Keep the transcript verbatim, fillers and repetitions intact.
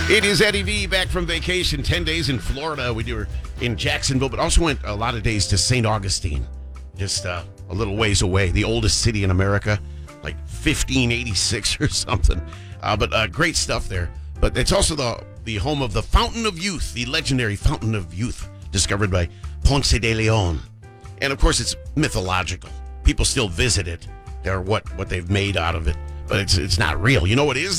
It is Eddie V back from vacation, ten days in Florida. We were in Jacksonville, but also went a lot of days to Saint Augustine, just uh, a little ways away, the oldest city in America, like fifteen eighty-six or something. Uh, but uh, great stuff there. But it's also the, the home of the Fountain of Youth, the legendary Fountain of Youth, discovered by Ponce de Leon. And of course, it's mythological. People still visit it. They're what, what they've made out of it, but it's it's not real. You know what is